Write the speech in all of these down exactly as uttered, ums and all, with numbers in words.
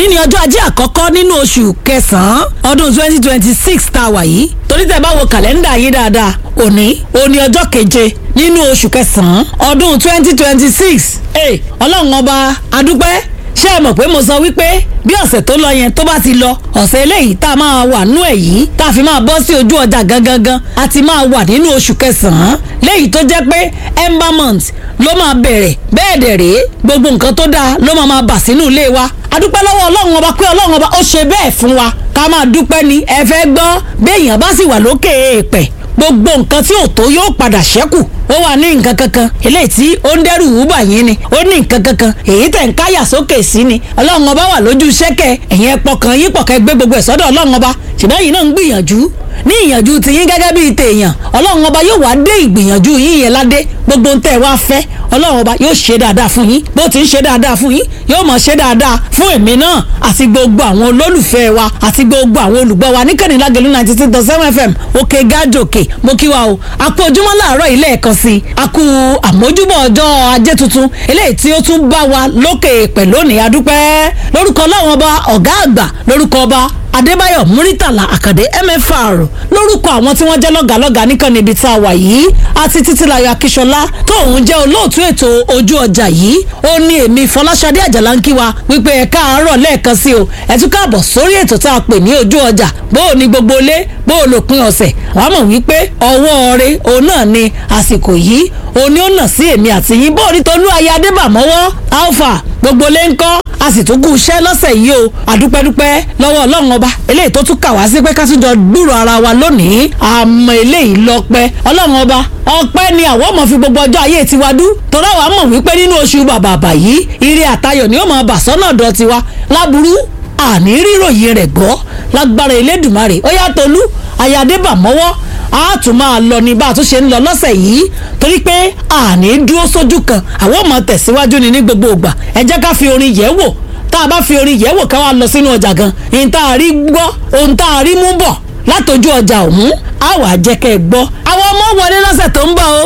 òní ni ọjọ́ ajé àkọ́kọ́ nínú oṣù kẹsàn-án ọdún twenty twenty six tá a wà yìí torí tẹ́ bá wo kàlẹ́ndà yìí dáadáa òní òní ọjọ́ keje nínú oṣù kẹsàn-án ọdún twenty twenty six ẹ ọlọ́run ọba adúpẹ́ ṣé ẹ mọ̀ pé mo sọ wípé bí ọ̀sẹ̀ tó lọ yẹn tó bá ti lọ ọ̀sẹ̀ eléyìí tá a máa wà nú ẹ̀ yìí tá a fi máa bọ́ sí ojú ọjà gangan a ti máa wà nínú oṣù kẹsàn-án léyìí tó jẹ́ pé ember month ló máa bẹ̀rẹ̀ bẹ́ẹ̀ dẹ̀ rèé gbogbo nǹkan tó dáa ló máa máa bà sínú ilé wa adúpẹ́ lọ́wọ́ ọlọ́run ọba pé ọlọ́run ọba ó ṣe bẹ́ẹ̀ fún wa ká máa dúpẹ́ ni ẹ fẹ́ gbọ́ béèyàn bá sì wà lókè èèpẹ̀ gbogbo nǹkan tí ò tó yóò padà ṣẹ́kù ó wà ní nǹkan kankan eléyìí tí ó ń dẹ́rù wúbà yín ni ó ní nǹkan kankan èyí tẹ̀ ń káyà sókè sí ni ọlọ́run ọba wà lójú sẹ́kẹ̀ ẹ̀yìn ẹ̀pọ̀ kan yín pọ̀kẹ́ gbé gbogbo ẹ̀ sọ́dọ̀ ọlọ́run ọba ṣùgbọ́n yìí náà ń gbìyànjú ní ìyànjú tiyín gẹ́gẹ́ bíi tèèyàn ọlọ́run ọba yóò wá dé ìgbìyànjú yín yẹn ládé gbogbo ń tẹ́ wá fẹ́ ọlọ́run ọba yóò ṣe dáadáa fún yín bó ti ń ṣe dáadáa fún yín yóò mọ̀ ṣe dáadáa fún èmi náà àti gbogbo àwọn olólùfẹ́ wa àti gbogbo àwọn olùgbọ́ wa níkànnì Lágelú ninety six dot seven F M òkè gájòkè mo kí wa o a kú ojúmọ́ láàárọ̀ ilé ẹ̀kan sí i a kú àmójúbọ̀ ọjọ́ ajé tuntun eléyìí tí ó tún bá wa lókè pẹ̀ lónìí adúpẹ́ lórúkọ ọlọ́run ọba ọ̀gá àgbà lórúkọ ọba Adébáyọ̀ Múrítàlá Àkàndé M F R lórúkọ àwọn tí wọ́n jẹ́ lọ́gàlọ́gà nìkan níbi tá a wà yìí àti Títílayọ̀ Akíṣọlá tóun jẹ́ olóòtú ètò ojú ọjà yìí ó ní èmi Fọláṣadé Àjàlá ń kí wa wípé ẹ káàárọ̀ lẹ́ẹ̀kan sí o ẹ tún káàbọ̀ sórí ètò tá a pè ní ojú ọjà bó o ní gbogbo ilé bó o lòpin ọ̀sẹ̀ wàá mọ̀ wípé ọwọ́ rẹ òun náà ni àsìkò yìí òun ni ó nà sí èmi àti yín bó o ní Tolú ayé Adébàmọ́wọ́ alpha gbogbo lé ń kọ́ a sì tún kú iṣẹ́ lọ́sẹ̀ yìí o àdúpẹ́dúpẹ́ lọ́wọ́ ọlọ́run ọba eléyìí tó tún kà wá sí pé ká tún jọ gbúrò ara wa lónìí àmọ́ eléyìí lọ́pẹ́ ọlọ́run ọba ọpẹ́ ni àwọn ọmọ fi gbogbo ọjọ́ ayé tiwa dú torí àwa mọ̀ wípé nínú oṣù bàbàbà yìí ire àtayọ̀ ni ó máa bà sọ́nà ọ̀dọ̀ tiwa láburú àní ríròyìn rẹ̀ gbọ́ lágbára Elédùmarè ó yá Tolú ayé Adébàmọ́wọ́ a tún máa lọ ní bá a tún ṣe ń lọ lọ́sẹ̀ yìí torí pé àní dúró sójú kan àwọn ọmọ tẹ̀síwájú ni ní gbogbo ìgbà ẹ jẹ́ ká fi orin yẹ̀ wò tá a bá fi orin yẹ̀ wò ká wá lọ sínú ọjà gan ohun tá a rí gbọ́ ohun tá a rí mú bọ̀ látọjú ọjà ọ̀hún á wà jẹ́ kẹ́ ẹ gbọ́ àwọn ọmọ wọlé lọ́sẹ̀ tó ń bọ̀ o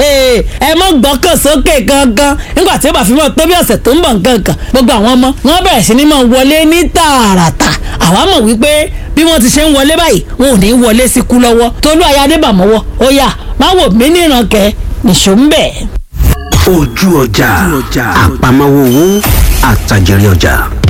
ẹ mọ́ gbọ́kàn sókè gangan nígbà tí ó bá fi mọ́ tó bí ọ̀sẹ̀ tó ń bọ̀ gangan gbogbo àwọn ọmọ wọn bẹ̀rẹ̀ sí ní máa wọlé ní tààràtà àwa mọ̀ wípé bí wọ́n ti ṣe ń wọlé báyìí wọn ò ní wọlé sí kú lọ́wọ́ Tolú ayé Adébàmọ́wọ́ ó yá má wò mí níran kẹ́ nìṣó ń bẹ̀. ojú ọjà àpamọ́wọ́ owó àtàjẹrẹ ọjà.